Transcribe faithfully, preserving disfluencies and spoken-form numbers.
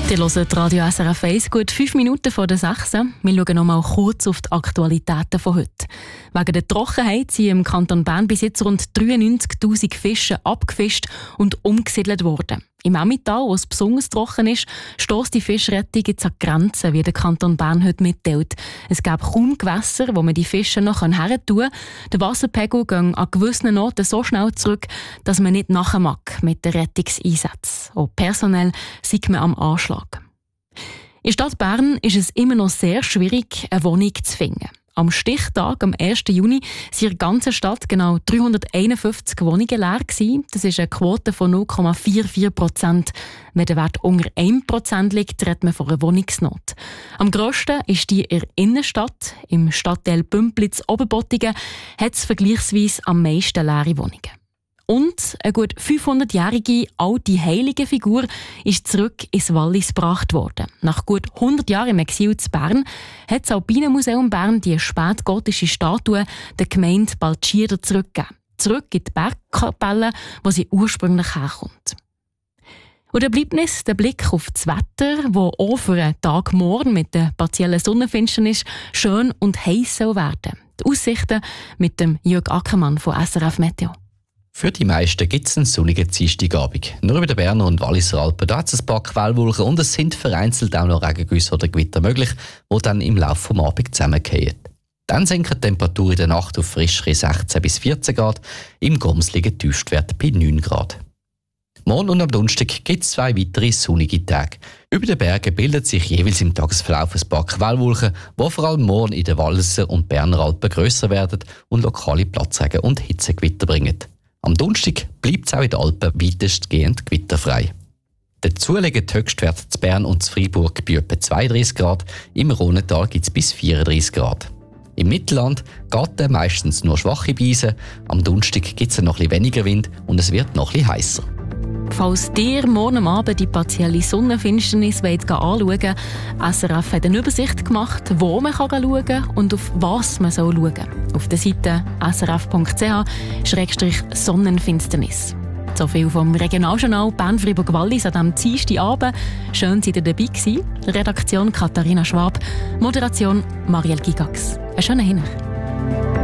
Ihr hört Radio S R F eins, gut fünf Minuten vor der sechs. Wir schauen noch mal kurz auf die Aktualitäten von heute. Wegen der Trockenheit sind im Kanton Bern bis jetzt rund dreiundneunzigtausend Fische abgefischt und umgesiedelt worden. Im Emmental, wo es besonders trocken ist, stösst die Fischrettung jetzt an Grenzen, wie der Kanton Bern heute mitteilt. Es gäbe kaum Gewässer, wo man die Fische noch her tun kann. Der Wasserpegel geht an gewissen Orten so schnell zurück, dass man nicht nachher mag mit den Rettungseinsätzen. Auch personell sieht man am Anschlag. In der Stadt Bern ist es immer noch sehr schwierig, eine Wohnung zu finden. Am Stichtag, am ersten Juni, waren in der ganzen Stadt genau dreihunderteinundfünfzig Wohnungen leer gewesen. Das ist eine Quote von null Komma vierundvierzig Prozent. Wenn der Wert unter ein Prozent liegt, redet man von einer Wohnungsnot. Am grössten ist die in der Innenstadt. Im Stadtteil Bümplitz-Oberbottingen hat es vergleichsweise am meisten leere Wohnungen. Und eine gut fünfhundertjährige alte heilige Figur ist zurück ins Wallis gebracht worden. Nach gut hundert Jahren im Exil zu Bern hat das Alpine Museum Bern die spätgotische Statue der Gemeinde Baltschira zurückgegeben. Zurück in die Bergkapelle, wo sie ursprünglich herkommt. Und dann bleibt uns der Blick auf das Wetter, das auch für einen Tag morgen mit der partiellen Sonnenfinsternis schön und heiß soll werden. Die Aussichten mit dem Jörg Ackermann von S R F Meteo. Für die meisten gibt es einen sonnigen Dienstagabend. Nur über den Berner und Walliser Alpen hat es ein paar Quellwolken und es sind vereinzelt auch noch Regengüsse oder Gewitter möglich, die dann im Laufe des Abends zusammenfallen. Dann sinken die Temperaturen in der Nacht auf frischere sechzehn bis vierzehn Grad, im Goms liegen Tiefstwerte bei neun Grad. Morgen und am Donnerstag gibt es zwei weitere sonnige Tage. Über den Bergen bilden sich jeweils im Tagesverlauf ein paar Quellwolken, die vor allem morgen in den Walliser und Berner Alpen grösser werden und lokale Platzregen und Hitzegewitter bringen. Am Donnerstag bleibt es auch in den Alpen weitestgehend gewitterfrei. Dazu liegen die Höchstwerte zu Bern und zu Freiburg bei etwa zweiunddreißig Grad, im Rhontal gibt es bis vierunddreißig Grad. Im Mittelland geht dann meistens nur schwache Brise, am Donnerstag gibt es noch etwas weniger Wind und es wird noch etwas heißer. Falls ihr morgen Abend die partielle Sonnenfinsternis anschauen wollt, S R F hat eine Übersicht gemacht, wo man schauen kann und auf was man schauen soll. Auf der Seite s r f punkt c h slash Sonnenfinsternis. So viel vom Regionaljournal Bern-Fribourg-Wallis an diesem Dienstagabend. Schön, dass ihr dabei gewesen. Redaktion Katharina Schwab, Moderation Marielle Gigax. Einen schönen Hinweis.